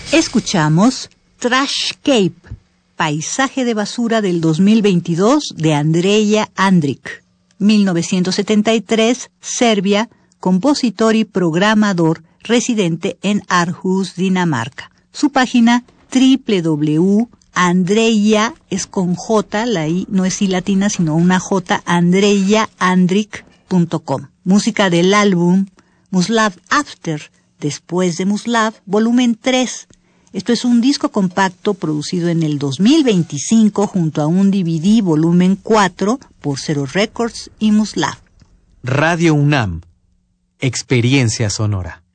Escuchamos Trashcape, Paisaje de basura del 2022 de Andreja Andrić, 1973, Serbia, compositor y programador residente en Aarhus, Dinamarca. Su página www.andreja, es con J, la I no es I latina sino una J, andrejaandrić.com. Música del álbum Muslav After, después de Muslav, volumen 3. Esto es un disco compacto producido en el 2025 junto a un DVD volumen 4 por Zero Records y Muslav. Radio UNAM, experiencia sonora.